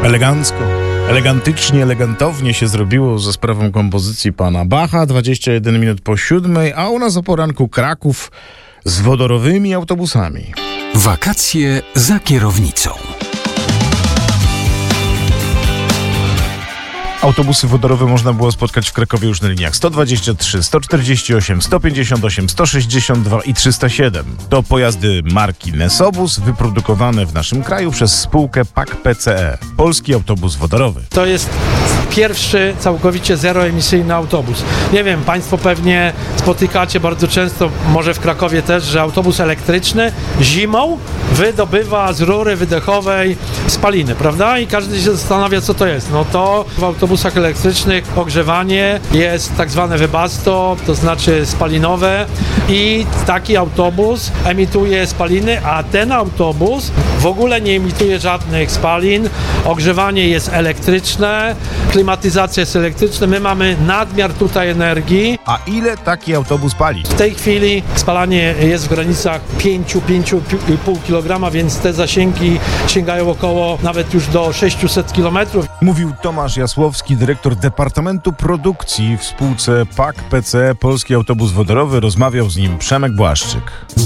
Elegancko, elegantycznie, elegantownie się zrobiło za sprawą kompozycji pana Bacha. 21 minut po 7, a u nas o poranku Kraków z wodorowymi autobusami. Wakacje za kierownicą. Autobusy wodorowe można było spotkać w Krakowie już na liniach 123, 148, 158, 162 i 307. To pojazdy marki Nesobus, wyprodukowane w naszym kraju przez spółkę PAK PCE. Polski autobus wodorowy. To jest pierwszy całkowicie zeroemisyjny autobus. Nie wiem, państwo pewnie spotykacie bardzo często, może w Krakowie też, że autobus elektryczny zimą wydobywa z rury wydechowej spaliny, prawda? I każdy się zastanawia, co to jest. No to w autobusach elektrycznych ogrzewanie jest tak zwane webasto, to znaczy spalinowe, i taki autobus emituje spaliny, a ten autobus w ogóle nie emituje żadnych spalin. Ogrzewanie jest elektryczne, klimatyzacja jest elektryczna, my mamy nadmiar tutaj energii. A ile taki autobus pali? W tej chwili spalanie jest w granicach 5,5 kg, więc te zasięgi sięgają około nawet już do 600 km. Mówił Tomasz Jasłowski, dyrektor Departamentu Produkcji w spółce PAK PCE Polski Autobus Wodorowy. Rozmawiał z nim Przemek Błaszczyk.